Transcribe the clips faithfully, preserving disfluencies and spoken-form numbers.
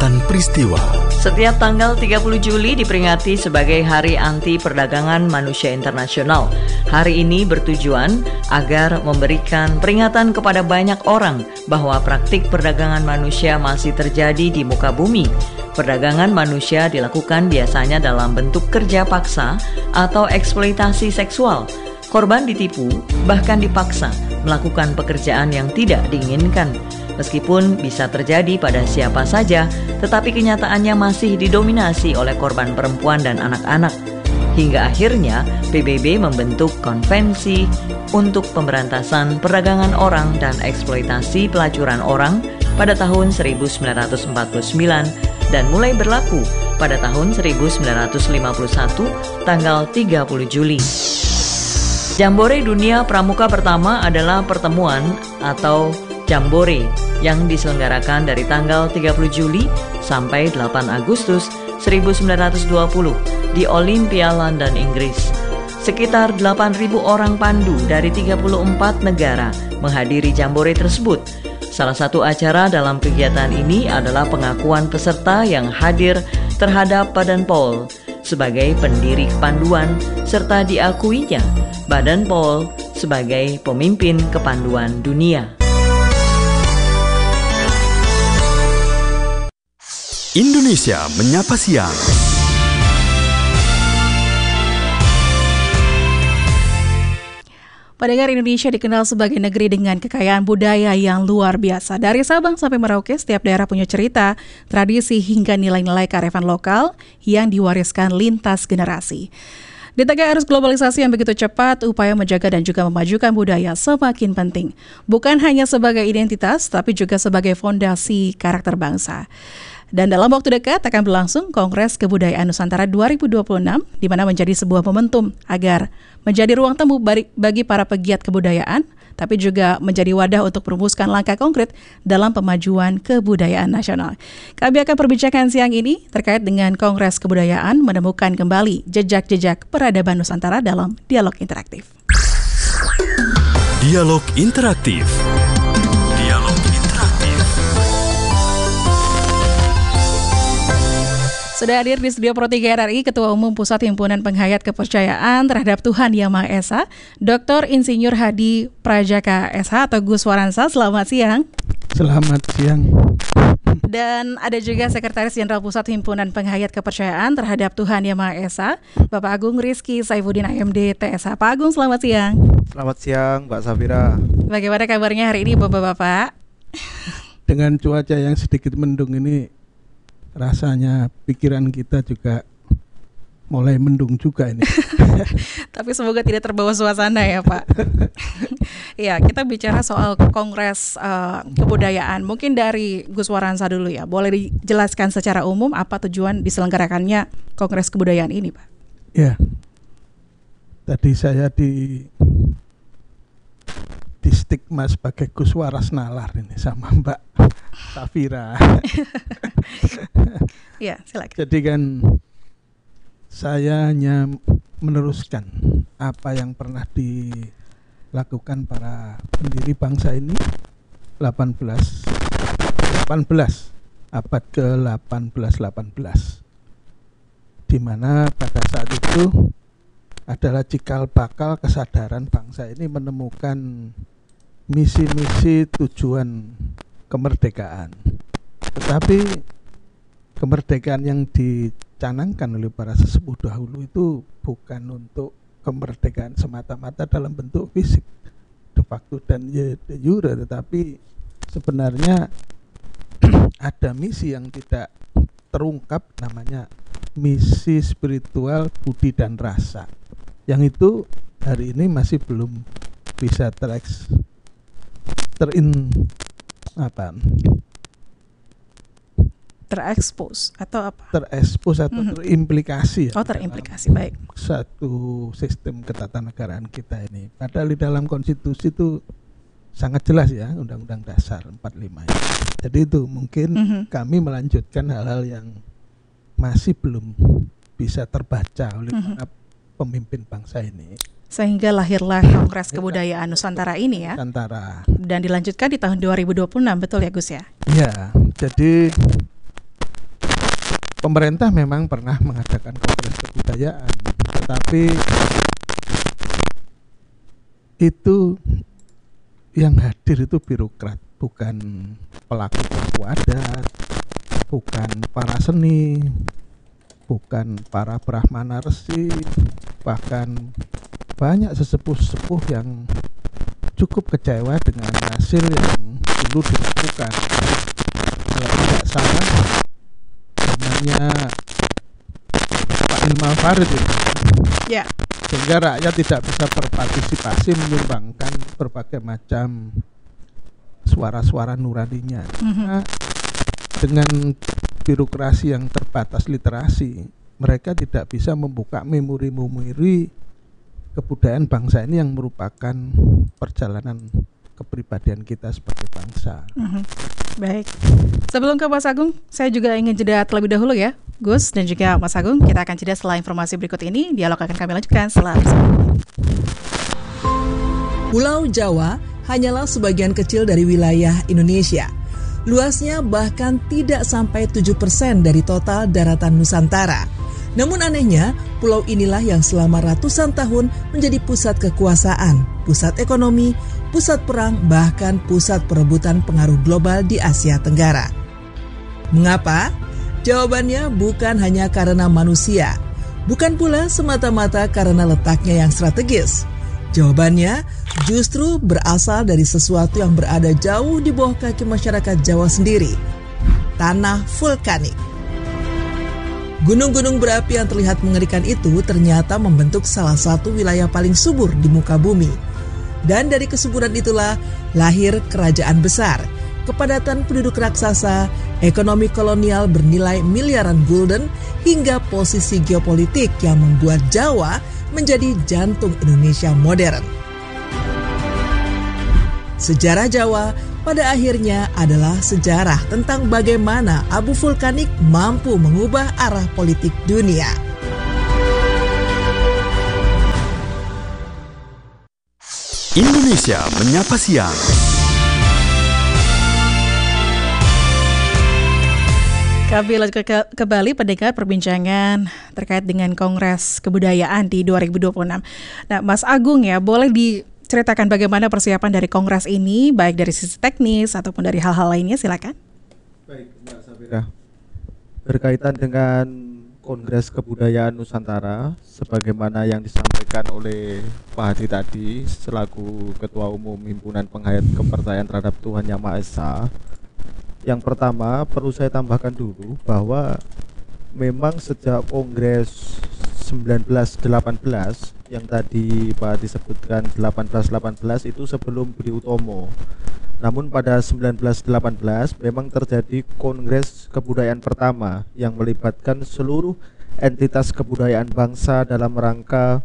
Catatan Peristiwa. Setiap tanggal tiga puluh Juli diperingati sebagai Hari Anti Perdagangan Manusia Internasional. Hari ini bertujuan agar memberikan peringatan kepada banyak orang bahwa praktik perdagangan manusia masih terjadi di muka bumi. Perdagangan manusia dilakukan biasanya dalam bentuk kerja paksa atau eksploitasi seksual. Korban ditipu, bahkan dipaksa melakukan pekerjaan yang tidak diinginkan. Meskipun bisa terjadi pada siapa saja, tetapi kenyataannya masih didominasi oleh korban perempuan dan anak-anak. Hingga akhirnya P B B membentuk konvensi untuk pemberantasan perdagangan orang dan eksploitasi pelacuran orang pada tahun seribu sembilan ratus empat puluh sembilan dan mulai berlaku pada tahun seribu sembilan ratus lima puluh satu tanggal tiga puluh Juli. Jambore Dunia Pramuka pertama adalah pertemuan atau Jambore yang diselenggarakan dari tanggal tiga puluh Juli sampai delapan Agustus seribu sembilan ratus dua puluh di Olympia, London, Inggris. Sekitar delapan ribu orang pandu dari tiga puluh empat negara menghadiri Jambore tersebut. Salah satu acara dalam kegiatan ini adalah pengakuan peserta yang hadir terhadap Baden Powell sebagai pendiri kepanduan serta diakuinya Baden Powell sebagai pemimpin kepanduan dunia. Indonesia Menyapa Siang. Pendengar, Indonesia dikenal sebagai negeri dengan kekayaan budaya yang luar biasa. Dari Sabang sampai Merauke, setiap daerah punya cerita, tradisi hingga nilai-nilai kearifan lokal yang diwariskan lintas generasi. Di tengah arus globalisasi yang begitu cepat, upaya menjaga dan juga memajukan budaya semakin penting. Bukan hanya sebagai identitas, tapi juga sebagai fondasi karakter bangsa. Dan dalam waktu dekat akan berlangsung Kongres Kebudayaan Nusantara dua ribu dua puluh enam, di mana menjadi sebuah momentum agar menjadi ruang temu bagi para pegiat kebudayaan, tapi juga menjadi wadah untuk merumuskan langkah konkret dalam pemajuan kebudayaan nasional. Kami akan perbincangan siang ini terkait dengan Kongres Kebudayaan, menemukan kembali jejak-jejak peradaban Nusantara dalam dialog interaktif. Dialog interaktif. Dialog interaktif. Sudah hadir di studio Pro tiga R R I Ketua Umum Pusat Himpunan Penghayat Kepercayaan Terhadap Tuhan Yang Maha Esa, Doktor Insinyur Hadi Prajaka S H atau Gus Waransa. Selamat siang. Selamat siang. Dan ada juga Sekretaris Jenderal Pusat Himpunan Penghayat Kepercayaan Terhadap Tuhan Yang Maha Esa, Bapak Agung Rizky Saifuddin M D T S H. Pak Agung, selamat siang. Selamat siang, Mbak Safira. Bagaimana kabarnya hari ini, Bapak-bapak? Dengan cuaca yang sedikit mendung ini, rasanya pikiran kita juga mulai mendung juga ini. Tapi semoga tidak terbawa suasana ya, Pak. Ya, kita bicara soal Kongres uh, Kebudayaan. Mungkin dari Gus Waransa dulu ya. Boleh dijelaskan secara umum apa tujuan diselenggarakannya Kongres Kebudayaan ini, Pak? Ya. Tadi saya di di stigma sebagai Gus Waras Nalar ini sama Mbak Safira. Ya, silakan. Jadi kan saya hanya meneruskan apa yang pernah dilakukan para pendiri bangsa ini delapan belas abad ke delapan belas delapan belas, di mana pada saat itu adalah cikal bakal kesadaran bangsa ini menemukan misi-misi tujuan kemerdekaan. Tetapi kemerdekaan yang dicanangkan oleh para sesepuh dahulu itu bukan untuk kemerdekaan semata-mata dalam bentuk fisik, de facto dan de jure, tetapi sebenarnya ada misi yang tidak terungkap, namanya misi spiritual budi dan rasa, yang itu hari ini masih belum bisa tereks terin apa terekspos atau apa? Terekspos atau mm-hmm. terimplikasi. Oh, terimplikasi, baik. Satu sistem ketatanegaraan kita ini. Padahal di dalam konstitusi itu sangat jelas ya, Undang-Undang Dasar empat puluh lima. Jadi itu mungkin mm-hmm. kami melanjutkan hal-hal yang masih belum bisa terbaca oleh mm-hmm. para pemimpin bangsa ini. Sehingga lahirlah Kongres Kebudayaan Nusantara ini ya. Nusantara. Dan dilanjutkan di tahun dua ribu dua puluh enam, betul ya Gus ya? Iya, jadi pemerintah memang pernah mengadakan kongres kebudayaan, tetapi itu yang hadir itu birokrat, bukan pelaku-pelaku adat, bukan para seni, bukan para brahmana resi, bahkan banyak sesepuh-sesepuh yang cukup kecewa dengan hasil yang dulu dilakukan. Kalau tidak salah, namanya Pak Hilmal Farid itu. Ya. Sehingga rakyat tidak bisa berpartisipasi menyumbangkan berbagai macam suara-suara nuraninya. Mm-hmm. Nah, dengan birokrasi yang terbatas literasi, mereka tidak bisa membuka memori-memori kebudayaan bangsa ini yang merupakan perjalanan kepribadian kita sebagai bangsa. Mm-hmm. Baik. Sebelum ke Mas Agung, saya juga ingin jeda terlebih dahulu ya, Gus dan juga Mas Agung. Kita akan jeda setelah informasi berikut ini. Dialog akan kami lanjutkan setelah Pulau Jawa hanyalah sebagian kecil dari wilayah Indonesia. Luasnya bahkan tidak sampai tujuh persen dari total daratan Nusantara. Namun anehnya, pulau inilah yang selama ratusan tahun menjadi pusat kekuasaan, pusat ekonomi, pusat perang, bahkan pusat perebutan pengaruh global di Asia Tenggara. Mengapa? Jawabannya bukan hanya karena manusia, bukan pula semata-mata karena letaknya yang strategis. Jawabannya justru berasal dari sesuatu yang berada jauh di bawah kaki masyarakat Jawa sendiri, tanah vulkanik. Gunung-gunung berapi yang terlihat mengerikan itu ternyata membentuk salah satu wilayah paling subur di muka bumi. Dan dari kesuburan itulah lahir kerajaan besar, kepadatan penduduk raksasa, ekonomi kolonial bernilai miliaran gulden, hingga posisi geopolitik yang membuat Jawa menjadi jantung Indonesia modern. Sejarah Jawa pada akhirnya adalah sejarah tentang bagaimana abu vulkanik mampu mengubah arah politik dunia. Indonesia Menyapa Siang. Kami lanjut ke, kembali pendengar perbincangan terkait dengan Kongres Kebudayaan di dua ribu dua puluh enam. Nah, Mas Agung ya, boleh diceritakan bagaimana persiapan dari Kongres ini, baik dari sisi teknis ataupun dari hal-hal lainnya, silakan. Baik, Mbak Safira. Berkaitan dengan Kongres Kebudayaan Nusantara, sebagaimana yang disampaikan oleh Pak Hadi tadi, selaku Ketua Umum Himpunan Penghayat Kepercayaan Terhadap Tuhan Yang Maha Esa, yang pertama perlu saya tambahkan dulu bahwa memang sejak Kongres sembilan belas delapan belas yang tadi Pak disebutkan delapan belas delapan belas itu sebelum Budi Utomo. Namun pada sembilan belas delapan belas memang terjadi Kongres Kebudayaan pertama yang melibatkan seluruh entitas kebudayaan bangsa dalam rangka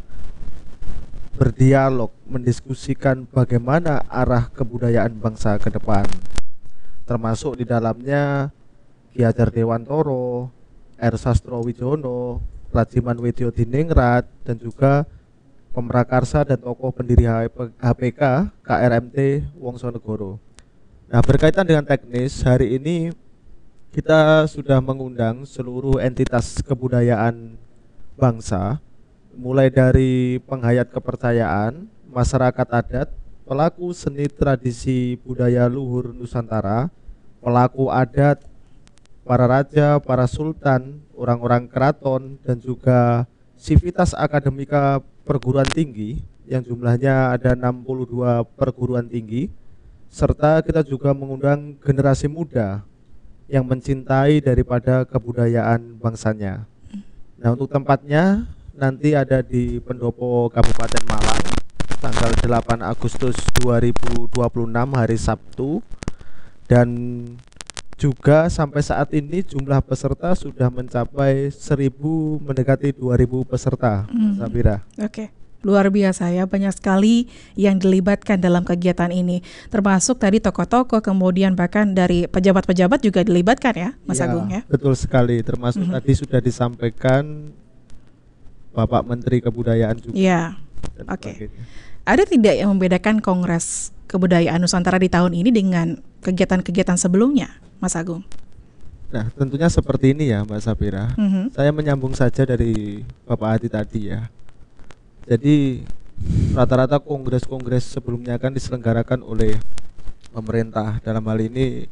berdialog, mendiskusikan bagaimana arah kebudayaan bangsa ke depan. Termasuk di dalamnya Ki Hajar Dewantoro, R. Sastrowijono, Rajiman Wedyo Diningrat, dan juga pemrakarsa dan tokoh pendiri H P K K R M T Wongsonegoro. Nah, berkaitan dengan teknis, hari ini kita sudah mengundang seluruh entitas kebudayaan bangsa, mulai dari penghayat kepercayaan, masyarakat adat, pelaku seni tradisi budaya luhur Nusantara, pelaku adat, para raja, para sultan, orang-orang keraton, dan juga sivitas akademika perguruan tinggi yang jumlahnya ada enam puluh dua perguruan tinggi, serta kita juga mengundang generasi muda yang mencintai daripada kebudayaan bangsanya. Nah, untuk tempatnya nanti ada di Pendopo Kabupaten Malang, tanggal delapan Agustus dua ribu dua puluh enam hari Sabtu, dan juga sampai saat ini jumlah peserta sudah mencapai seribu, mendekati dua ribu peserta. hmm. Safira. Oke, luar biasa ya, banyak sekali yang dilibatkan dalam kegiatan ini, termasuk tadi tokoh-tokoh, kemudian bahkan dari pejabat-pejabat juga dilibatkan ya, Mas ya, Agung ya. Betul sekali, termasuk mm-hmm. tadi sudah disampaikan Bapak Menteri Kebudayaan juga. Iya. Oke. Okay. Ada tidak yang membedakan Kongres Kebudayaan Nusantara di tahun ini dengan kegiatan-kegiatan sebelumnya, Mas Agung? Nah, tentunya seperti ini ya Mbak Safira. Mhm. Saya menyambung saja dari Bapak Adi tadi ya. Jadi rata-rata kongres-kongres sebelumnya kan diselenggarakan oleh pemerintah. Dalam hal ini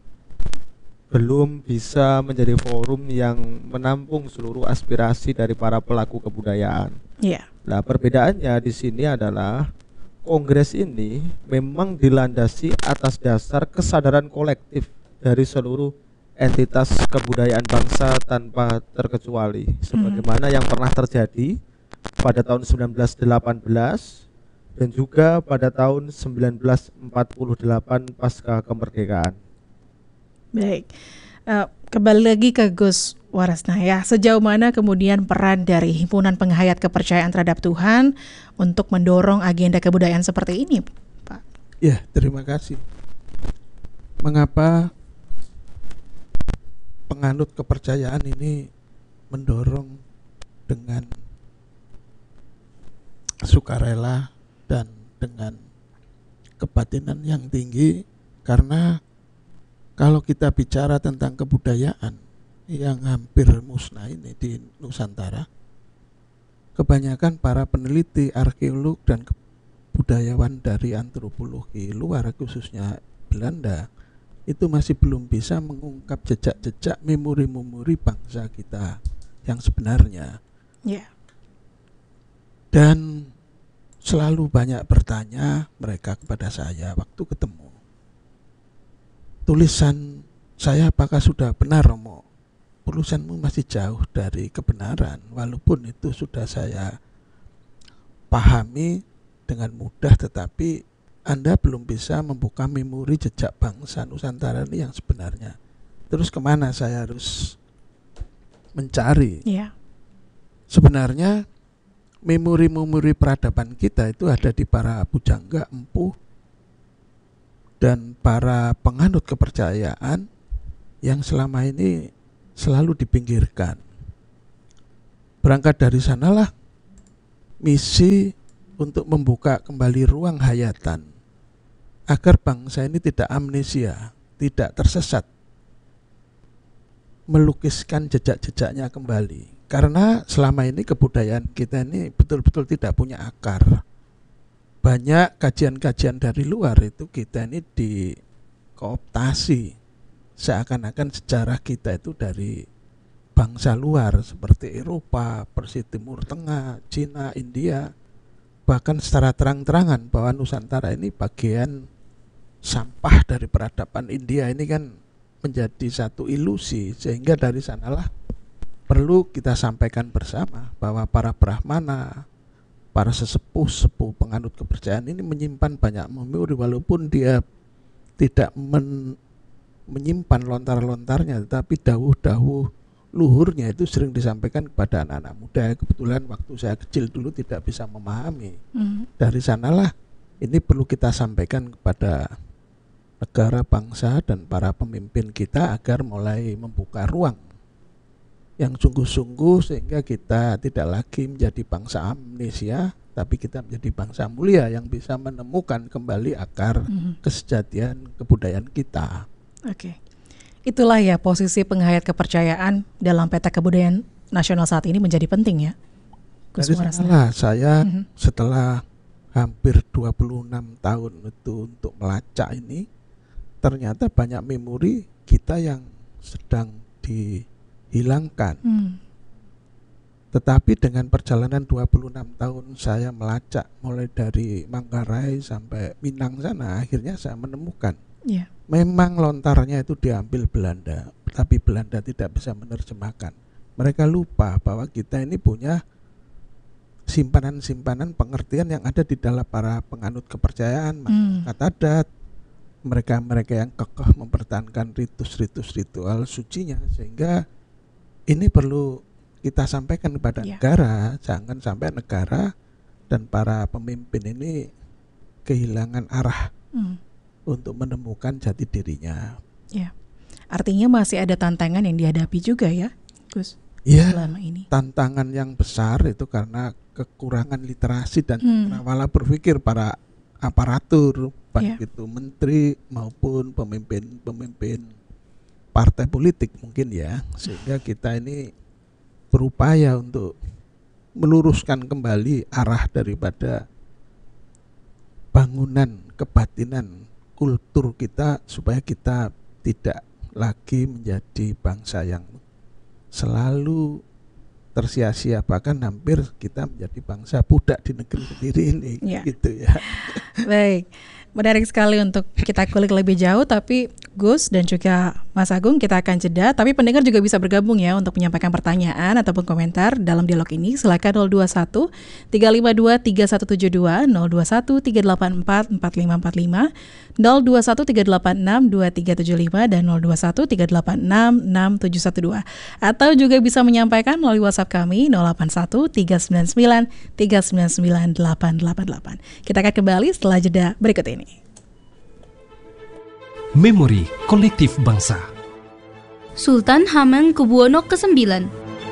belum bisa menjadi forum yang menampung seluruh aspirasi dari para pelaku kebudayaan. Iya. Nah, perbedaannya di sini adalah kongres ini memang dilandasi atas dasar kesadaran kolektif dari seluruh entitas kebudayaan bangsa tanpa terkecuali, sebagaimana yang pernah terjadi pada tahun sembilan belas delapan belas dan juga pada tahun sembilan belas empat puluh delapan pasca kemerdekaan. Baik, uh, kembali lagi ke Gus Waresna ya. Sejauh mana kemudian peran dari Himpunan Penghayat Kepercayaan Terhadap Tuhan untuk mendorong agenda kebudayaan seperti ini, Pak? Ya, terima kasih. Mengapa penganut kepercayaan ini mendorong dengan sukarela dan dengan kebatinan yang tinggi? Karena kalau kita bicara tentang kebudayaan yang hampir musnah ini di Nusantara, kebanyakan para peneliti, arkeolog dan budayawan dari antropologi luar, khususnya Belanda, itu masih belum bisa mengungkap jejak-jejak memori-memori bangsa kita yang sebenarnya. Ya. Dan selalu banyak bertanya mereka kepada saya waktu ketemu, tulisan saya apakah sudah benar, Romo? Tulisanmu masih jauh dari kebenaran, walaupun itu sudah saya pahami dengan mudah, tetapi Anda belum bisa membuka memori jejak bangsa Nusantara ini yang sebenarnya. Terus kemana saya harus mencari? Ya. Sebenarnya memori-memori peradaban kita itu ada di para pujangga, empuh, dan para penganut kepercayaan yang selama ini selalu dipinggirkan. Berangkat dari sanalah misi untuk membuka kembali ruang hayatan agar bangsa ini tidak amnesia, tidak tersesat, melukiskan jejak-jejaknya kembali. Karena selama ini kebudayaan kita ini betul-betul tidak punya akar. Banyak kajian-kajian dari luar itu kita ini dikooptasi, seakan-akan sejarah kita itu dari bangsa luar seperti Eropa, Persia Timur Tengah, Cina, India. Bahkan secara terang-terangan bahwa Nusantara ini bagian sampah dari peradaban India ini kan menjadi satu ilusi, sehingga dari sanalah perlu kita sampaikan bersama bahwa para brahmana, para sesepuh-sepuh penganut kepercayaan ini menyimpan banyak memori, walaupun dia tidak men, menyimpan lontar-lontarnya, tetapi dawuh-dawuh luhurnya itu sering disampaikan kepada anak-anak muda. Kebetulan waktu saya kecil dulu tidak bisa memahami. Mm. Dari sanalah ini perlu kita sampaikan kepada negara, bangsa, dan para pemimpin kita agar mulai membuka ruang yang sungguh-sungguh, sehingga kita tidak lagi menjadi bangsa amnesia, tapi kita menjadi bangsa mulia yang bisa menemukan kembali akar mm. kesejatian kebudayaan kita. Oke. Okay. Itulah ya posisi penghayat kepercayaan dalam peta kebudayaan nasional saat ini menjadi penting ya, Gus Waresna. Nah, saya mm-hmm. setelah hampir dua puluh enam tahun itu untuk melacak ini, ternyata banyak memori kita yang sedang dihilangkan. Mm. Tetapi dengan perjalanan dua puluh enam tahun saya melacak mulai dari Manggarai sampai Minang sana, akhirnya saya menemukan yeah. memang lontarnya itu diambil Belanda, tapi Belanda tidak bisa menerjemahkan. Mereka lupa bahwa kita ini punya simpanan-simpanan pengertian yang ada di dalam para penganut kepercayaan, masyarakat mm. adat, mereka-mereka yang kekeh mempertahankan ritus-ritus ritual sucinya, sehingga ini perlu kita sampaikan kepada yeah. negara. Jangan sampai negara dan para pemimpin ini kehilangan arah mm. untuk menemukan jati dirinya. Ya, artinya masih ada tantangan yang dihadapi juga ya, Gus. Ya, selama ini. Tantangan yang besar itu karena kekurangan literasi dan hmm. pola berpikir para aparatur, baik yeah. itu menteri maupun pemimpin-pemimpin partai politik mungkin ya, sehingga kita ini berupaya untuk meluruskan kembali arah daripada bangunan kebatinan kultur kita supaya kita tidak lagi menjadi bangsa yang selalu tersia-sia, bahkan hampir kita menjadi bangsa budak di negeri sendiri ini, ya. Gitu ya. Baik, menarik sekali untuk kita kulik lebih jauh, tapi Gus dan juga Mas Agung, kita akan jeda, tapi pendengar juga bisa bergabung ya untuk menyampaikan pertanyaan ataupun komentar dalam dialog ini. Silakan nol dua satu tiga lima dua tiga satu tujuh dua, nol dua satu tiga delapan empat empat lima empat lima, nol dua satu tiga delapan enam dua tiga tujuh lima dan nol dua satu tiga delapan enam enam tujuh satu dua. Atau juga bisa menyampaikan melalui WhatsApp kami nol delapan satu tiga sembilan sembilan tiga sembilan sembilan delapan delapan delapan. Kita akan kembali setelah jeda berikut ini. Memori Kolektif Bangsa. Sultan Hamengkubuwono kesembilan.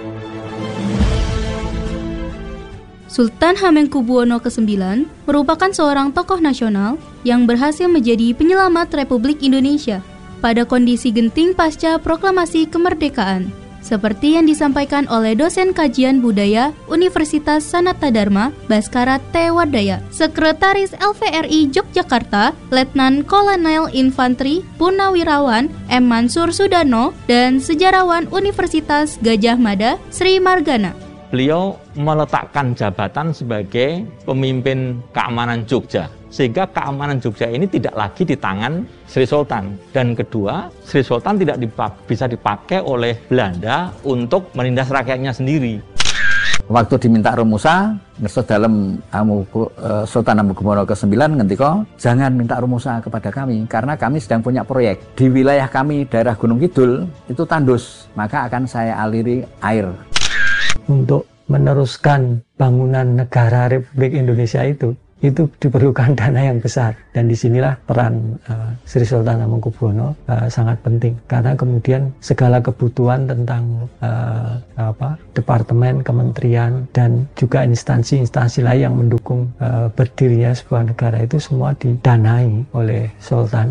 Sultan Hamengkubuwono kesembilan merupakan seorang tokoh nasional yang berhasil menjadi penyelamat Republik Indonesia pada kondisi genting pasca proklamasi kemerdekaan. Seperti yang disampaikan oleh dosen kajian budaya Universitas Sanata Dharma, Baskara T. Wardaya, Sekretaris L V R I Yogyakarta, Letnan Kolonel Infanteri Purnawirawan M. Mansur Sudarno, dan sejarawan Universitas Gajah Mada, Sri Margana. Beliau meletakkan jabatan sebagai pemimpin keamanan Jogja, sehingga keamanan Jogja ini tidak lagi di tangan Sri Sultan. Dan kedua, Sri Sultan tidak dipak- bisa dipakai oleh Belanda untuk menindas rakyatnya sendiri. Waktu diminta rumusa, ngesot dalam amu, uh, Sultan Hamengkubuwono kesembilan ngendika, jangan minta rumusa kepada kami, karena kami sedang punya proyek. Di wilayah kami, daerah Gunung Kidul, itu tandus, maka akan saya aliri air. Untuk meneruskan bangunan negara Republik Indonesia itu, itu diperlukan dana yang besar, dan disinilah peran uh, Sri Sultan Hamengkubuwono uh, sangat penting, karena kemudian segala kebutuhan tentang uh, apa departemen, kementerian, dan juga instansi-instansi lain yang mendukung uh, berdirinya sebuah negara itu semua didanai oleh Sultan.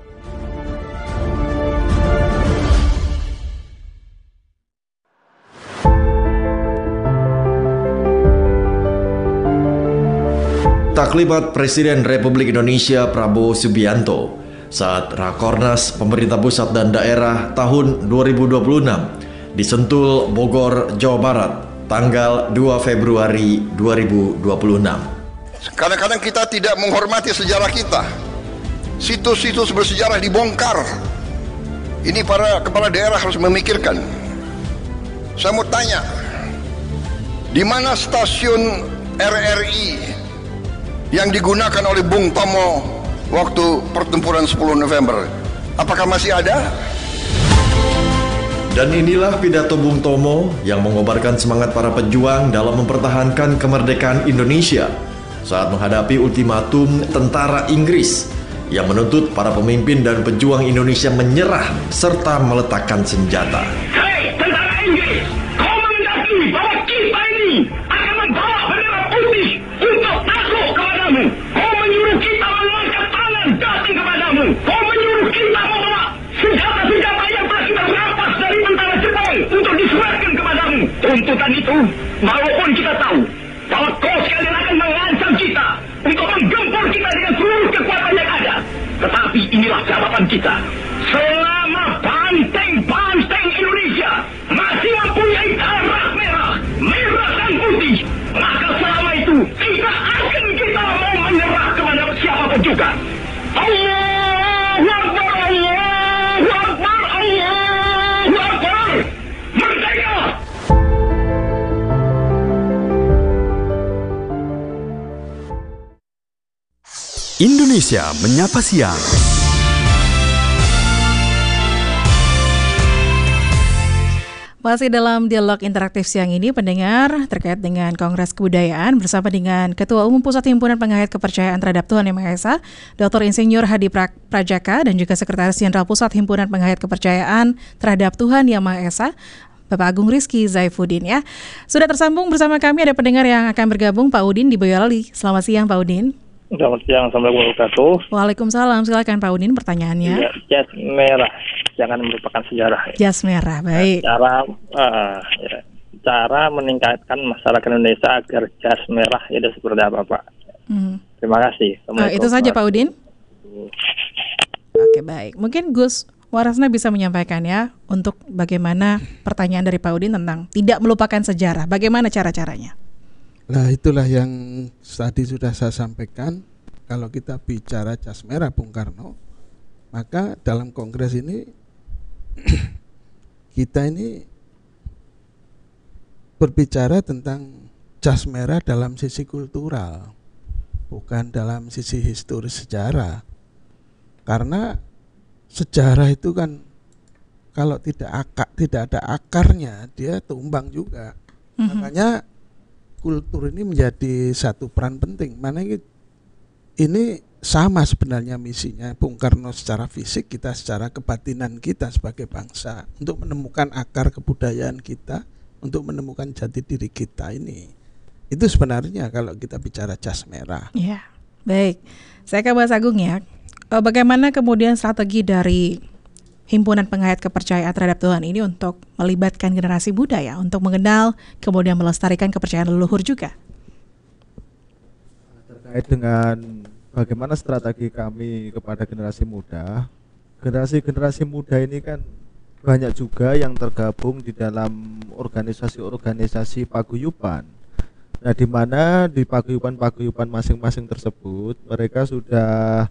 Taklimat Presiden Republik Indonesia Prabowo Subianto saat Rakornas Pemerintah Pusat dan Daerah tahun dua ribu dua puluh enam di Sentul, Bogor, Jawa Barat, tanggal dua Februari dua ribu dua puluh enam. Kadang-kadang kita tidak menghormati sejarah kita. Situs-situs bersejarah dibongkar. Ini para kepala daerah harus memikirkan. Saya mau tanya, di mana stasiun R R I yang digunakan oleh Bung Tomo waktu pertempuran sepuluh November? Apakah masih ada? Dan inilah pidato Bung Tomo yang mengobarkan semangat para pejuang dalam mempertahankan kemerdekaan Indonesia saat menghadapi ultimatum tentara Inggris yang menuntut para pemimpin dan pejuang Indonesia menyerah serta meletakkan senjata. Hei, tentara Inggris, kau menghendaki bahwa kita ini akan membawa bendera putih untuk takluk kepadamu. Kau menyuruh kita mengangkat tangan datang kepadamu. Kau menyuruh kita membawa senjata-senjata yang telah kita rampas dari tentara Jepang untuk diserahkan kepadamu. Tuntutan itu, walaupun kita tahu bahwa kau sekalian akan mengancam kita untuk menggempur kita dengan seluruh kekuatan yang ada, tetapi inilah jawaban kita. Selama banteng-banteng Indonesia masih mempunyai darah merah, merah dan putih, maka selama itu tidak akan kita mau menyerah kepada siapapun juga. Allahu Akbar, Allahu Akbar, Allahu Akbar. Merdeka! Indonesia Menyapa Siang. Masih dalam dialog interaktif siang ini, pendengar, terkait dengan Kongres Kebudayaan bersama dengan Ketua Umum Pusat Himpunan Penghayat Kepercayaan Terhadap Tuhan Yang Maha Esa, Doktor Insinyur Hadi Prajaka, dan juga Sekretaris Jenderal Pusat Himpunan Penghayat Kepercayaan Terhadap Tuhan Yang Maha Esa, Bapak Agung Rizky Zaifuddin ya. Sudah tersambung bersama kami ada pendengar yang akan bergabung, Pak Udin di Boyolali. Selamat siang Pak Udin. Selamat siang, Assalamualaikum warahmatullahi wabarakatuh. Waalaikumsalam, silakan Pak Udin pertanyaannya. Ya, jas merah, jangan melupakan sejarah. Jas merah, baik. Cara uh, ya, cara meningkatkan masyarakat Indonesia agar jas merah itu seperti apa, Pak? Hmm. Terima kasih. Uh, itu saja Pak Udin. Oke, baik. Mungkin Gus Warasna bisa menyampaikan ya untuk bagaimana pertanyaan dari Pak Udin tentang tidak melupakan sejarah. Bagaimana cara-caranya? Nah, itulah yang tadi sudah saya sampaikan. Kalau kita bicara jas merah Bung Karno, maka dalam kongres ini kita ini berbicara tentang jas merah dalam sisi kultural, bukan dalam sisi historis sejarah. Karena sejarah itu kan kalau tidak akar, tidak ada akarnya, dia tumbang juga. Mm-hmm. Makanya kultur ini menjadi satu peran penting. Mana ini sama sebenarnya misinya Bung Karno secara fisik, kita secara kebatinan kita sebagai bangsa untuk menemukan akar kebudayaan kita, untuk menemukan jati diri kita ini. Itu sebenarnya kalau kita bicara jas merah. Ya, baik. Saya ke Mas Agung ya. Bagaimana kemudian strategi dari Himpunan Penghayat Kepercayaan Terhadap Tuhan ini untuk melibatkan generasi muda ya, untuk mengenal kemudian melestarikan kepercayaan leluhur juga? Terkait dengan bagaimana strategi kami kepada generasi muda, generasi-generasi muda ini kan banyak juga yang tergabung di dalam organisasi-organisasi paguyuban. Nah, di mana di paguyuban-paguyuban masing-masing tersebut mereka sudah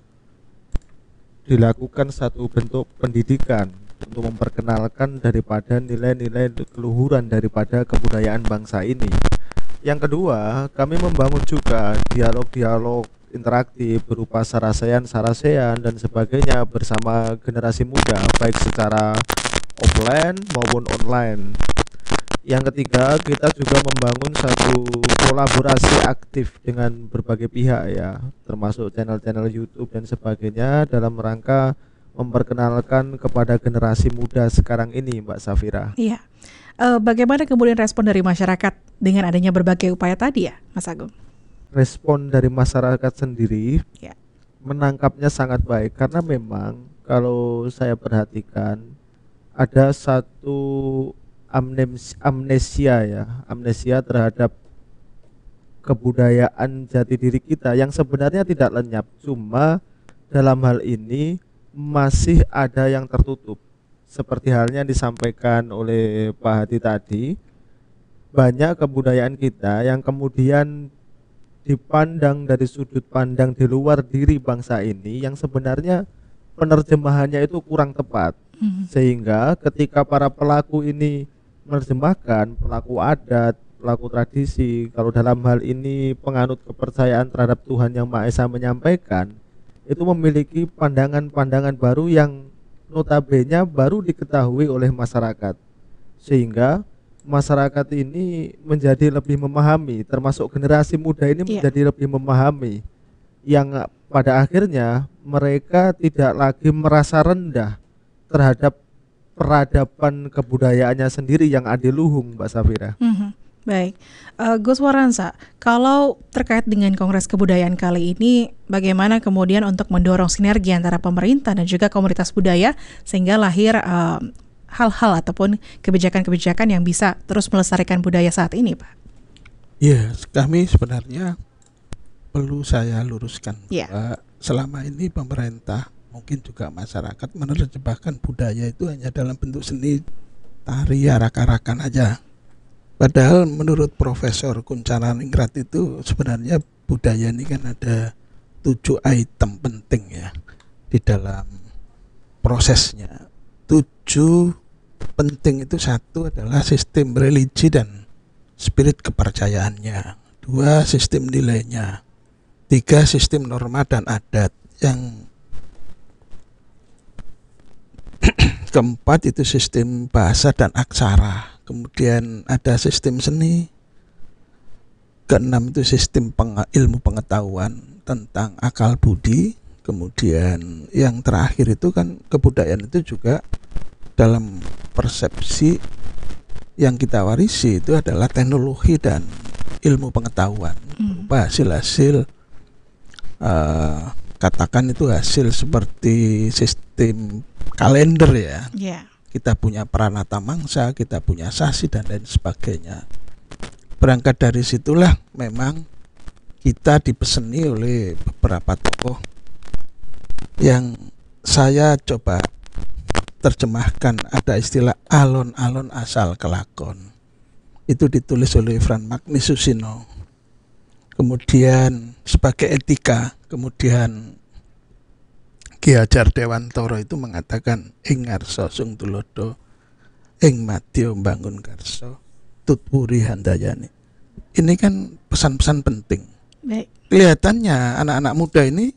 dilakukan satu bentuk pendidikan untuk memperkenalkan daripada nilai-nilai keluhuran daripada kebudayaan bangsa ini. Yang kedua, kami membangun juga dialog-dialog interaktif berupa sarasean-sarasean dan sebagainya bersama generasi muda, baik secara offline maupun online. Yang ketiga, kita juga membangun satu kolaborasi aktif dengan berbagai pihak ya, termasuk channel-channel YouTube dan sebagainya dalam rangka memperkenalkan kepada generasi muda sekarang ini, Mbak Safira. Iya. E, bagaimana kemudian respon dari masyarakat dengan adanya berbagai upaya tadi ya, Mas Agung? Respon dari masyarakat sendiri ya, menangkapnya sangat baik karena memang kalau saya perhatikan ada satu amnesia ya, amnesia terhadap kebudayaan jati diri kita yang sebenarnya tidak lenyap, cuma dalam hal ini masih ada yang tertutup. Seperti halnya disampaikan oleh Pak Hadi tadi, banyak kebudayaan kita yang kemudian dipandang dari sudut pandang di luar diri bangsa ini yang sebenarnya penerjemahannya itu kurang tepat. Mm-hmm. Sehingga ketika para pelaku ini menerjemahkan, pelaku adat, pelaku tradisi, kalau dalam hal ini penganut kepercayaan terhadap Tuhan Yang Maha Esa menyampaikan, itu memiliki pandangan-pandangan baru yang notabene baru diketahui oleh masyarakat, sehingga masyarakat ini menjadi lebih memahami, termasuk generasi muda ini yeah. menjadi lebih memahami, yang pada akhirnya mereka tidak lagi merasa rendah terhadap peradaban kebudayaannya sendiri yang adiluhung, Mbak Safira. Mm-hmm. Baik, uh, Gus Waransa, kalau terkait dengan Kongres Kebudayaan kali ini, bagaimana kemudian untuk mendorong sinergi antara pemerintah dan juga komunitas budaya sehingga lahir uh, hal-hal ataupun kebijakan-kebijakan yang bisa terus melestarikan budaya saat ini, Pak? Ya, kami sebenarnya perlu saya luruskan yeah. bahwa selama ini pemerintah mungkin juga masyarakat menerjemahkan budaya itu hanya dalam bentuk seni, tari, arak-arakan aja. Padahal menurut Profesor Kuncharaningrat itu sebenarnya budaya ini kan ada tujuh item penting ya di dalam prosesnya. Tujuh penting itu, satu adalah sistem religi dan spirit kepercayaannya. Dua, sistem nilainya. Tiga, sistem norma dan adat. Yang keempat itu sistem bahasa dan aksara. Kemudian ada sistem seni. Keenam itu sistem peng- ilmu pengetahuan tentang akal budi. Kemudian yang terakhir itu kan kebudayaan itu juga dalam persepsi yang kita warisi itu adalah teknologi dan ilmu pengetahuan. Mm. Hasil-hasil uh, katakan itu hasil seperti sistem kalender ya. Yeah. Kita punya Pranata Mangsa, kita punya Sasi dan lain sebagainya. Berangkat dari situlah memang kita dipeseni oleh beberapa tokoh yang saya coba terjemahkan. Ada istilah alon-alon asal kelakon. Itu ditulis oleh Fran Magnis Susino. Kemudian sebagai etika, kemudian Ki Hajar Dewantara itu mengatakan ing ngarsa sung tulodo, ing madya mbangun karsa, tutpuri handayani. Ini kan pesan-pesan penting. Baik. Kelihatannya anak-anak muda ini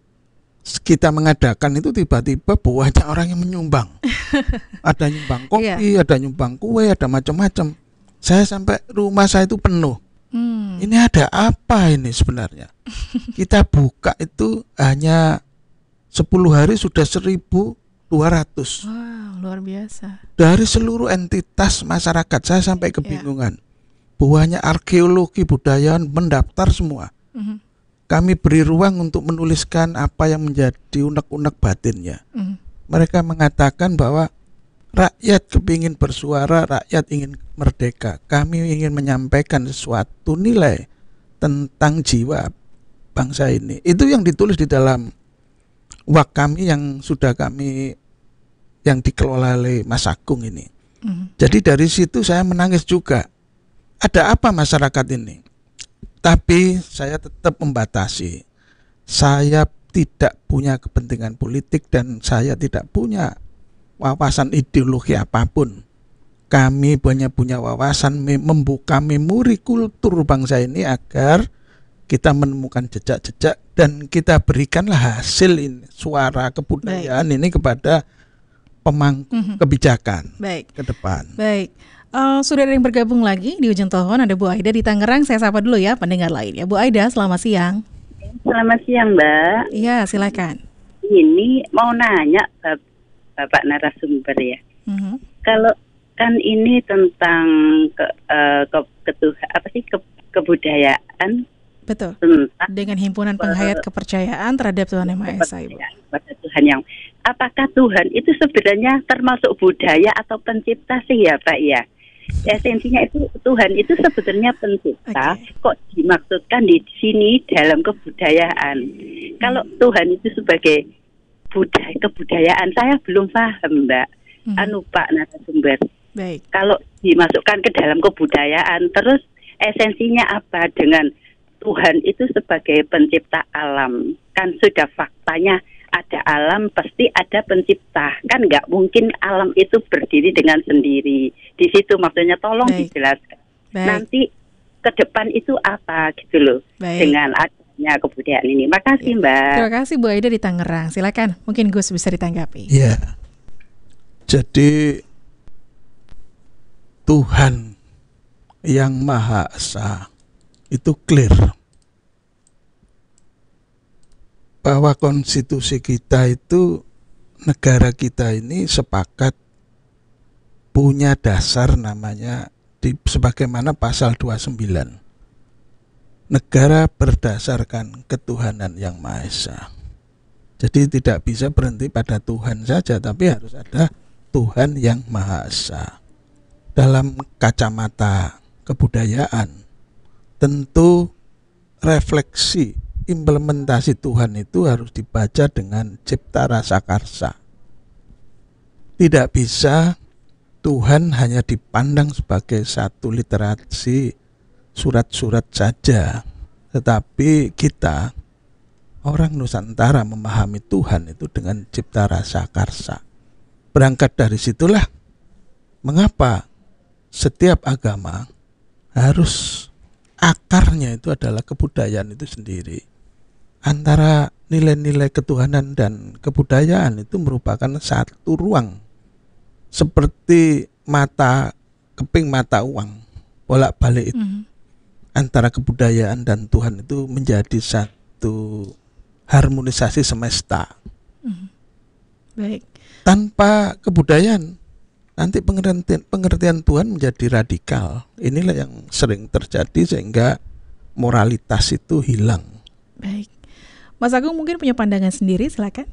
kita mengadakan itu tiba-tiba banyak orang yang menyumbang. Ada nyumbang kopi, yeah. ada nyumbang kue, ada macam-macam. Saya sampai rumah saya itu penuh. Hmm. Ini ada apa ini sebenarnya? Kita buka itu hanya sepuluh hari sudah seribu dua ratus. Wow, luar biasa. Dari seluruh entitas masyarakat, saya sampai kebingungan. Yeah. Banyak arkeologi, budayaan mendaftar semua. Mm-hmm. Kami beri ruang untuk menuliskan apa yang menjadi unek-unek batinnya. Mm-hmm. Mereka mengatakan bahwa rakyat kepingin bersuara, rakyat ingin merdeka. Kami ingin menyampaikan sesuatu nilai tentang jiwa bangsa ini. Itu yang ditulis di dalam wak kami yang sudah kami yang dikelola oleh Mas Agung ini. Mm-hmm. Jadi dari situ saya menangis juga. Ada apa masyarakat ini? Tapi saya tetap membatasi. Saya tidak punya kepentingan politik dan saya tidak punya wawasan ideologi apapun. Kami banyak punya wawasan membuka memori kultur bangsa ini agar kita menemukan jejak-jejak dan kita berikanlah hasil ini, suara kebudayaan Baik. ini kepada pemangku mm-hmm. kebijakan Baik. ke depan. Baik. Uh, sudah ada yang bergabung lagi di ujung telepon, ada Bu Aida di Tangerang. Saya sapa dulu ya pendengar lainnya. Bu Aida, selamat siang. Selamat siang, Mbak. Iya, silakan. Ini mau nanya Bapak narasumber ya. Uh-huh. Kalau kan ini tentang ke, uh, ke, ketuh, apa sih ke, kebudayaan. Betul. Tentang dengan himpunan penghayat kepercayaan terhadap Tuhan Yang Maha Esa, Ibu. Pada Tuhan yang, apakah Tuhan itu sebenarnya termasuk budaya atau pencipta sih ya, Pak ya? Esensinya itu Tuhan itu sebetulnya pencipta, okay. Kok dimaksudkan di sini dalam kebudayaan. Hmm. Kalau Tuhan itu sebagai budaya kebudayaan, saya belum paham, Mbak. Hmm. Anu Pak narasumber. Baik. Kalau dimasukkan ke dalam kebudayaan, terus esensinya apa dengan Tuhan itu sebagai pencipta alam? Kan sudah faktanya ada alam pasti ada pencipta, kan nggak mungkin alam itu berdiri dengan sendiri. Di situ maksudnya tolong Baik. dijelaskan. Baik. Nanti ke depan itu apa gitu loh. Baik. Dengan adanya kebudayaan ini. Makasih ya. Mbak. Terima kasih Bu Aida di Tangerang. Silakan, mungkin Gus bisa ditanggapi. Iya. Jadi Tuhan yang Maha Esa itu clear bahwa konstitusi kita itu, negara kita ini sepakat punya dasar namanya di, sebagaimana pasal dua puluh sembilan. Negara berdasarkan ketuhanan yang Maha Esa. Jadi tidak bisa berhenti pada Tuhan saja, tapi harus ada Tuhan yang Maha Esa. Dalam kacamata kebudayaan, tentu refleksi implementasi Tuhan itu harus dibaca dengan cipta rasa karsa. Tidak bisa Tuhan hanya dipandang sebagai satu literasi surat-surat saja, tetapi kita orang Nusantara memahami Tuhan itu dengan cipta rasa karsa. Berangkat dari situlah mengapa setiap agama harus akarnya itu adalah kebudayaan itu sendiri. Antara nilai-nilai ketuhanan dan kebudayaan itu merupakan satu ruang. Seperti mata keping mata uang, bolak-balik itu. Mm-hmm. Antara kebudayaan dan Tuhan itu menjadi satu harmonisasi semesta. Mm-hmm. Baik. Tanpa kebudayaan, nanti pengertian, pengertian Tuhan menjadi radikal. Inilah yang sering terjadi sehingga moralitas itu hilang. Baik. Mas Agung mungkin punya pandangan sendiri, silakan.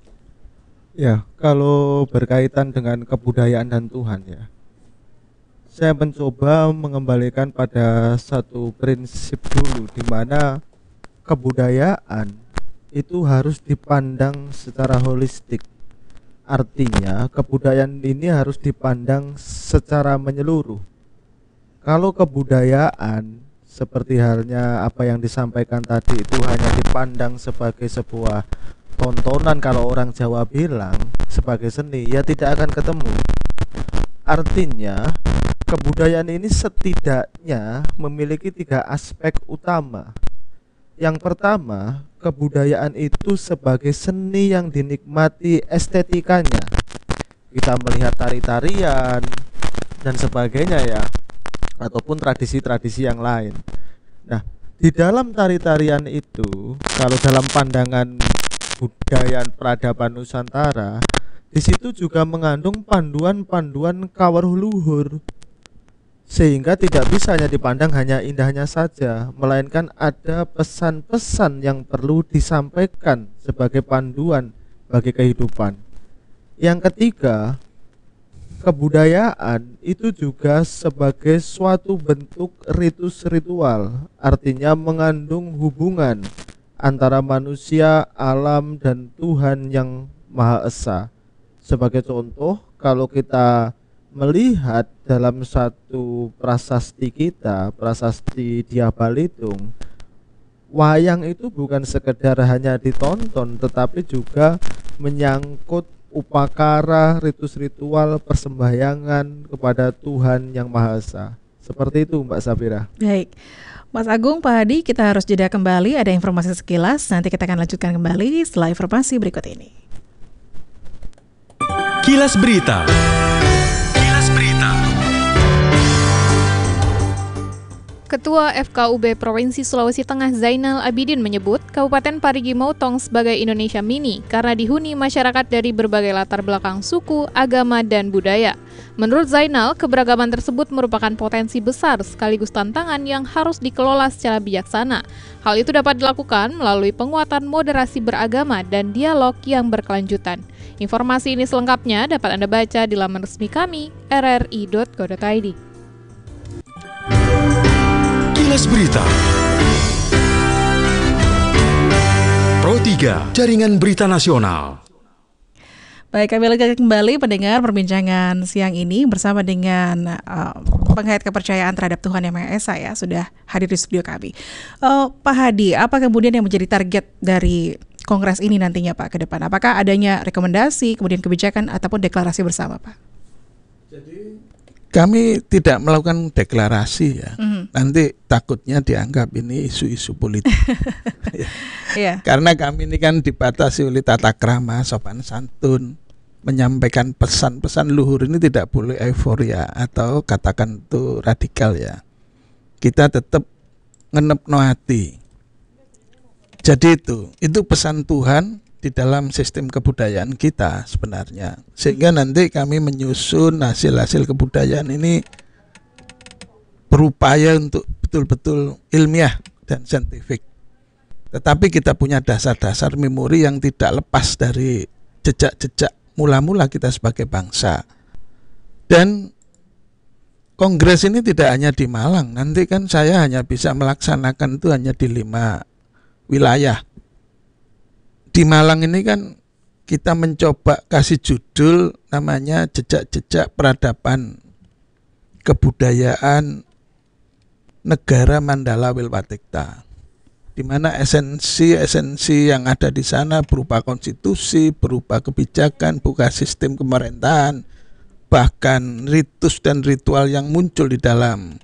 Ya, kalau berkaitan dengan kebudayaan dan Tuhan ya, saya mencoba mengembalikan pada satu prinsip dulu, di mana kebudayaan itu harus dipandang secara holistik. Artinya kebudayaan ini harus dipandang secara menyeluruh. Kalau kebudayaan seperti halnya apa yang disampaikan tadi itu hanya dipandang sebagai sebuah tontonan, kalau orang Jawa bilang sebagai seni, ya tidak akan ketemu. Artinya kebudayaan ini setidaknya memiliki tiga aspek utama. Yang pertama, kebudayaan itu sebagai seni yang dinikmati estetikanya. Kita melihat tari-tarian dan sebagainya ya, ataupun tradisi-tradisi yang lain. Nah, di dalam tari-tarian itu, kalau dalam pandangan budaya peradaban Nusantara, di situ juga mengandung panduan-panduan kawruh luhur, sehingga tidak bisa hanya dipandang hanya indahnya saja, melainkan ada pesan-pesan yang perlu disampaikan sebagai panduan bagi kehidupan. Yang ketiga, kebudayaan itu juga sebagai suatu bentuk ritus ritual, artinya mengandung hubungan antara manusia, alam, dan Tuhan yang Maha Esa. Sebagai contoh, kalau kita melihat dalam satu prasasti kita, prasasti Dyah Balitung, wayang itu bukan sekedar hanya ditonton, tetapi juga menyangkut upakara, ritus ritual, persembahyangan kepada Tuhan yang Maha Esa. Seperti itu, Mbak Safira. Baik, Mas Agung, Pak Hadi, kita harus jeda kembali. Ada informasi sekilas, nanti kita akan lanjutkan kembali setelah informasi berikut ini. Kilas Berita. Kilas Berita. Ketua F K U B Provinsi Sulawesi Tengah Zainal Abidin menyebut Kabupaten Parigi Motong sebagai Indonesia Mini karena dihuni masyarakat dari berbagai latar belakang suku, agama, dan budaya. Menurut Zainal, keberagaman tersebut merupakan potensi besar sekaligus tantangan yang harus dikelola secara bijaksana. Hal itu dapat dilakukan melalui penguatan moderasi beragama dan dialog yang berkelanjutan. Informasi ini selengkapnya dapat Anda baca di laman resmi kami, r r i dot go dot i d. Kilas Berita. Pro tiga, Jaringan Berita Nasional. Baik, kami lanjutkan kembali pendengar perbincangan siang ini bersama dengan uh, penghayat kepercayaan terhadap Tuhan Yang Maha Esa ya, sudah hadir di studio kami. Uh, Pak Hadi, apa kemudian yang menjadi target dari Kongres ini nantinya Pak ke depan? Apakah adanya rekomendasi, kemudian kebijakan ataupun deklarasi bersama Pak? Jadi kami tidak melakukan deklarasi ya. Mm-hmm. Nanti takutnya dianggap ini isu-isu politik. ya. yeah. Karena kami ini kan dibatasi oleh tata krama, sopan santun, menyampaikan pesan-pesan luhur ini tidak boleh euforia atau katakan itu radikal ya. Kita tetap ngenepno hati. Jadi itu, itu pesan Tuhan di dalam sistem kebudayaan kita sebenarnya. Sehingga nanti kami menyusun hasil-hasil kebudayaan ini berupaya untuk betul-betul ilmiah dan saintifik. Tetapi kita punya dasar-dasar memori yang tidak lepas dari jejak-jejak mula-mula kita sebagai bangsa. Dan kongres ini tidak hanya di Malang, nanti kan saya hanya bisa melaksanakan itu hanya di lima wilayah. Di Malang ini kan kita mencoba kasih judul namanya jejak-jejak peradaban kebudayaan negara Mandala Wilwatikta, di mana esensi-esensi yang ada di sana berupa konstitusi, berupa kebijakan, berupa sistem pemerintahan, bahkan ritus dan ritual yang muncul di dalam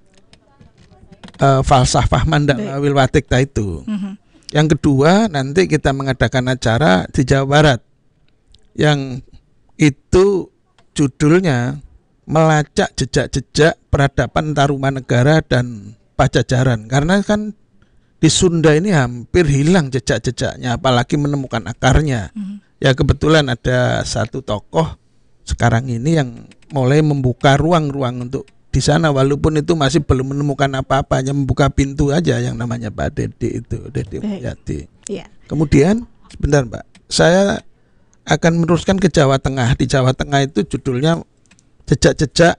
uh, falsafah Mandala Wilwatikta itu. Mm-hmm. Yang kedua, nanti kita mengadakan acara di Jawa Barat yang itu judulnya melacak jejak-jejak peradaban Tarumanegara dan Pajajaran. Karena kan di Sunda ini hampir hilang jejak-jejaknya, apalagi menemukan akarnya. Mm-hmm. Ya kebetulan ada satu tokoh sekarang ini yang mulai membuka ruang-ruang untuk di sana, walaupun itu masih belum menemukan apa-apa, hanya membuka pintu aja yang namanya Pak Dede itu, Dede Mulyadi. Iya. Kemudian sebentar Mbak, saya akan meneruskan ke Jawa Tengah. Di Jawa Tengah itu judulnya Jejak-jejak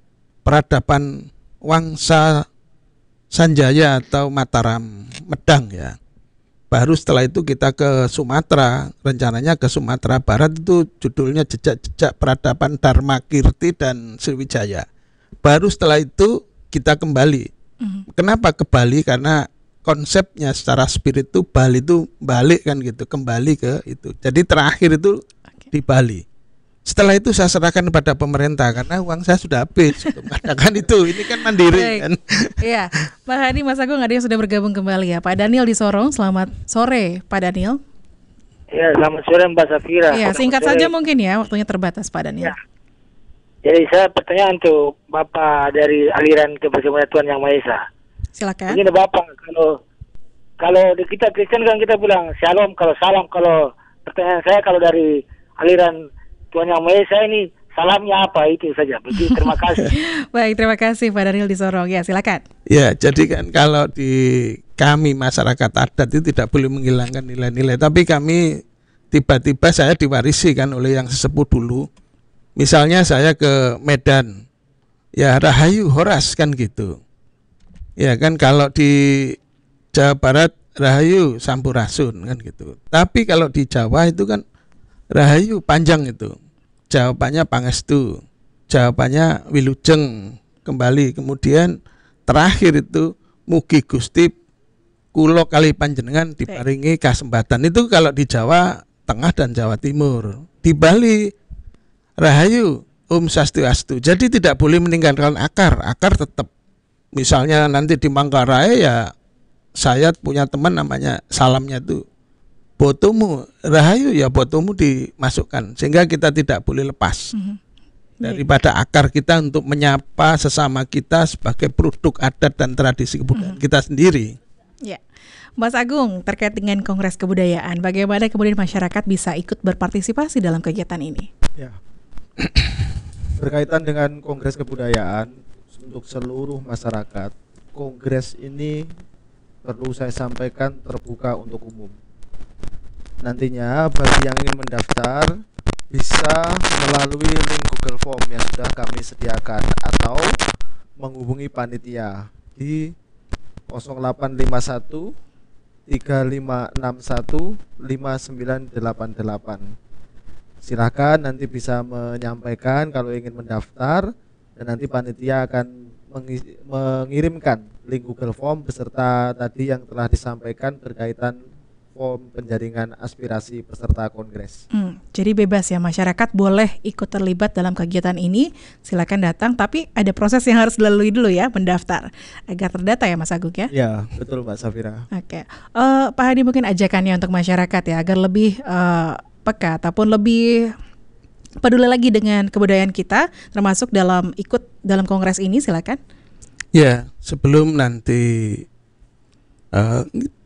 Peradaban Wangsa Sanjaya atau Mataram Medang ya. Baru setelah itu kita ke Sumatera, rencananya ke Sumatera Barat itu judulnya Jejak-jejak Peradaban Dharmakirti dan Sriwijaya. Baru setelah itu kita kembali. Mm-hmm. Kenapa ke Bali? Karena konsepnya secara spirit itu Bali itu balik kan gitu, kembali ke itu. Jadi terakhir itu okay. di Bali. Setelah itu saya serahkan kepada pemerintah karena uang saya sudah habis untuk mengadakan itu. Ini kan mandiri kan. Iya, Pak Hadi, Mas Agung, ada yang sudah bergabung kembali ya. Pak Daniel di Sorong, selamat sore Pak Daniel. Ya, selamat sore Mbak Safira. Iya, singkat sore. Saja mungkin ya, waktunya terbatas Pak Daniel. Ya. Jadi saya pertanyaan untuk Bapak dari aliran kebersamaan Tuhan Yang Maha Esa. Silakan. Ini Bapak, kalau kalau di kita Kristen kan kita bilang shalom, kalau salam, kalau pertanyaan saya kalau dari aliran Tuhan Yang Maha Esa ini salamnya apa, itu saja. Begitu, terima kasih. Baik, terima kasih Pak Daniel di Sorong. Ya, silakan. Ya, jadi kan kalau di kami masyarakat adat itu tidak boleh menghilangkan nilai-nilai. Tapi kami tiba-tiba saya diwarisi kan oleh yang sesepuh dulu. Misalnya saya ke Medan, ya Rahayu Horas kan gitu. Ya kan kalau di Jawa Barat Rahayu Sampurasun kan gitu. Tapi kalau di Jawa itu kan Rahayu panjang itu. Jawabannya Pangestu. Jawabannya Wilujeng kembali. Kemudian terakhir itu mugi Gusti kula kali panjenengan diparingi kasembatan. Itu kalau di Jawa Tengah dan Jawa Timur. Di Bali Rahayu Om Swastiastu. Jadi tidak boleh meninggalkan akar. Akar tetap. Misalnya nanti di Manggarai ya saya punya teman namanya salamnya itu botomu Rahayu, ya botomu dimasukkan sehingga kita tidak boleh lepas mm-hmm. daripada akar kita untuk menyapa sesama kita sebagai produk adat dan tradisi kebudayaan mm-hmm. kita sendiri. Ya, Mas Agung, terkait dengan Kongres Kebudayaan, bagaimana kemudian masyarakat bisa ikut berpartisipasi dalam kegiatan ini? Ya, berkaitan dengan Kongres Kebudayaan untuk seluruh masyarakat, Kongres ini perlu saya sampaikan terbuka untuk umum. Nantinya bagi yang ingin mendaftar bisa melalui link Google Form yang sudah kami sediakan atau menghubungi panitia di nol delapan lima satu tiga lima enam satu lima sembilan delapan delapan. Silakan nanti bisa menyampaikan kalau ingin mendaftar dan nanti panitia akan mengirimkan link Google Form beserta tadi yang telah disampaikan berkaitan form penjaringan aspirasi peserta kongres. Hmm, jadi bebas ya, masyarakat boleh ikut terlibat dalam kegiatan ini, silakan datang, tapi ada proses yang harus dilalui dulu ya, mendaftar agar terdata ya Mas Agung ya. Ya, betul Mbak Safira. Oke, okay. uh, Pak Hadi mungkin ajakannya untuk masyarakat ya agar lebih uh, peka ataupun lebih peduli lagi dengan kebudayaan kita, termasuk dalam ikut dalam kongres ini, silakan. Ya, sebelum nanti uh,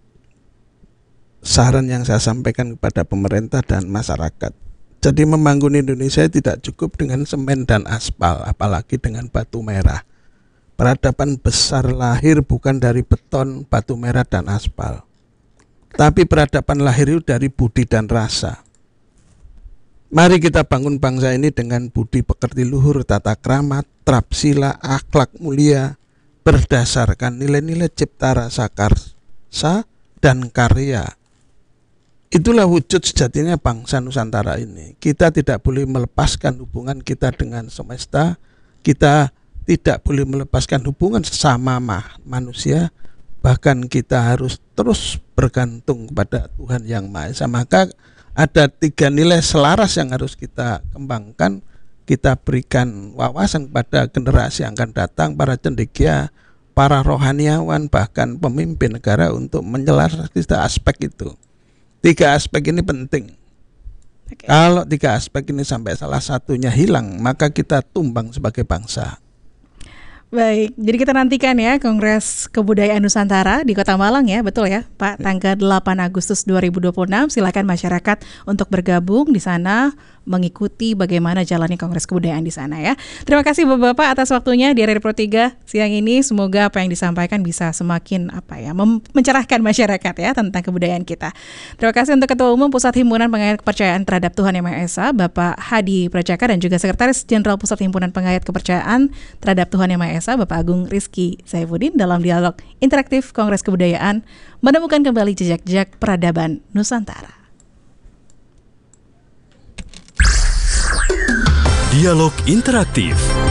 saran yang saya sampaikan kepada pemerintah dan masyarakat. Jadi membangun Indonesia tidak cukup dengan semen dan aspal, apalagi dengan batu merah. Peradaban besar lahir bukan dari beton, batu merah dan aspal. Tapi peradaban lahir itu dari budi dan rasa. Mari kita bangun bangsa ini dengan budi pekerti luhur, tata krama, trapsila, akhlak mulia, berdasarkan nilai-nilai cipta rasa karsa dan karya. Itulah wujud sejatinya bangsa Nusantara ini. Kita tidak boleh melepaskan hubungan kita dengan semesta. Kita tidak boleh melepaskan hubungan sesama manusia. Bahkan kita harus terus bergantung kepada Tuhan Yang Maha Esa. Maka ada tiga nilai selaras yang harus kita kembangkan. Kita berikan wawasan kepada generasi yang akan datang, para cendekia, para rohaniawan, bahkan pemimpin negara untuk menyelaraskan aspek itu. Tiga aspek ini penting. Okay. Kalau tiga aspek ini sampai salah satunya hilang, maka kita tumbang sebagai bangsa. Baik, jadi kita nantikan ya Kongres Kebudayaan Nusantara di Kota Malang ya, betul ya Pak, tanggal delapan Agustus dua ribu dua puluh enam. Silakan masyarakat untuk bergabung di sana, mengikuti bagaimana jalannya Kongres Kebudayaan di sana ya. Terima kasih Bapak-bapak atas waktunya di R R I Pro tiga siang ini. Semoga apa yang disampaikan bisa semakin apa ya mem- mencerahkan masyarakat ya tentang kebudayaan kita. Terima kasih untuk Ketua Umum Pusat Himpunan Penghayat Kepercayaan Terhadap Tuhan Yang Maha Esa, Bapak Hadi Prajaka, dan juga Sekretaris Jenderal Pusat Himpunan Penghayat Kepercayaan Terhadap Tuhan Yang Maha Esa, Bapak Agung Rizky Saifuddin, dalam dialog interaktif Kongres Kebudayaan menemukan kembali jejak-jejak peradaban Nusantara. Dialog interaktif.